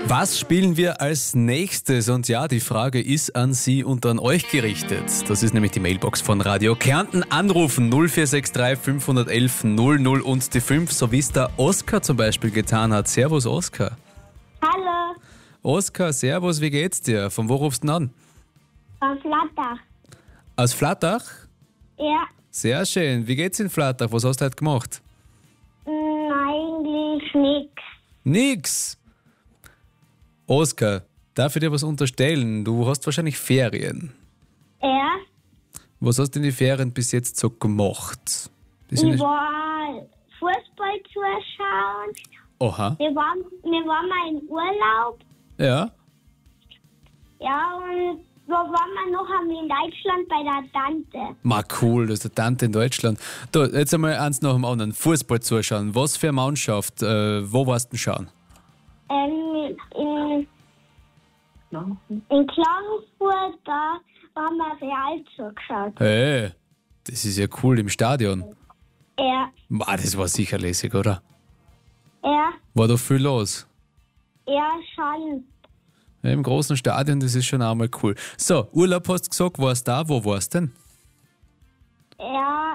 Was spielen wir als nächstes? Und ja, die Frage ist an Sie und an euch gerichtet. Das ist nämlich die Mailbox von Radio Kärnten. Anrufen 0463 511 00 und die 5, so wie es der Oskar zum Beispiel getan hat. Servus, Oskar. Hallo, Oskar, servus, wie geht's dir? Von wo rufst du denn an? von Flattach. Aus Flattach? Ja, Sehr schön. Wie geht's in Flattach? Was hast du heute gemacht? eigentlich nix. Nix. Oskar, darf ich dir was unterstellen? Du hast wahrscheinlich Ferien. Ja, Was hast du in die Ferien bis jetzt so gemacht? ich war Fußball zuschauen. Oha. Wir waren mal in Urlaub. Ja. Ja, und wo waren wir noch? Haben wir in Deutschland bei der Tante. Ma cool, das ist der Tante in Deutschland. Da, jetzt einmal eins nach dem anderen. Fußball zuschauen. Was für eine Mannschaft? Wo warst du denn schauen? In Klagenfurt, da haben wir Real zugeschaut. Hey, das ist ja cool im Stadion. Ja, Ma, das war sicher lässig, oder? ja, War da viel los? ja, schon. Ja, im großen Stadion, das ist schon einmal cool. So, Urlaub hast du gesagt, warst da? Wo warst du denn? Ja,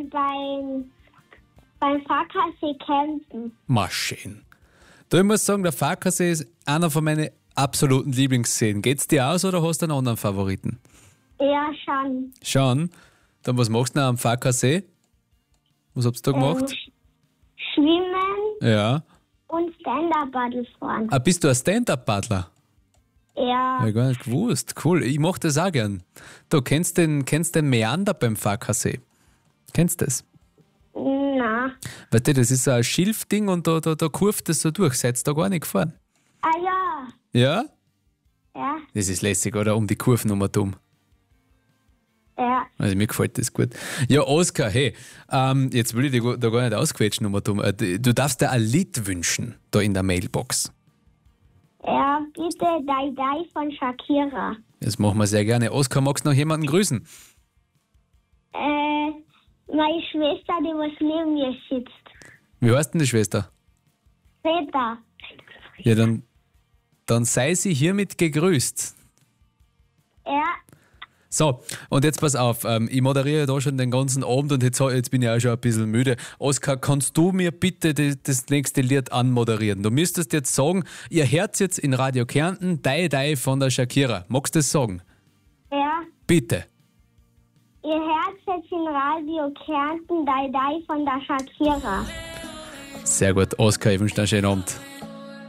beim Fahrkassee campen. Ma, schön. Da, ich muss sagen, der Farkasee ist einer von meinen absoluten Lieblingsseen. Geht's dir aus oder hast du einen anderen Favoriten? Ja, schon. Schon. Dann, was machst du noch am Farkasee? Was habt ihr da gemacht? Schwimmen Ja. und Stand-Up-Paddle fahren. Ah, bist du ein Stand-Up-Paddler? Ja, Ja, gar nicht gewusst. Cool, ich mach das auch gern. Du kennst den Meander beim Farkasee? Kennst du das? na. Weißt du, das ist so ein Schilfding und da kurft das so durch. Seid ihr da gar nicht gefahren? Ah ja, Ja? ja, Das ist lässig, oder? Um die Kurven dumm. ja. Also mir gefällt das gut. Ja, Oskar, hey, jetzt will ich dich da gar nicht ausquetschen, dumm. Du darfst dir ein Lied wünschen, da in der Mailbox. Ja, bitte Dai Dai von Shakira. Das machen wir sehr gerne. Oskar, magst du noch jemanden grüßen? Meine Schwester, die was neben mir sitzt. Wie heißt denn die Schwester? Rita. Ja, dann sei sie hiermit gegrüßt. Ja, So, und jetzt pass auf, ich moderiere da schon den ganzen Abend und jetzt bin ich auch schon ein bisschen müde. Oskar, kannst du mir bitte das nächste Lied anmoderieren? Du müsstest jetzt sagen, ihr hört jetzt in Radio Kärnten Dai Dai von der Shakira. Magst du das sagen? ja. Bitte. Ihr hört jetzt in Radio Kärnten Dai Dai von der Shakira. Sehr gut, Oskar, ich wünsche dir einen schönen Abend.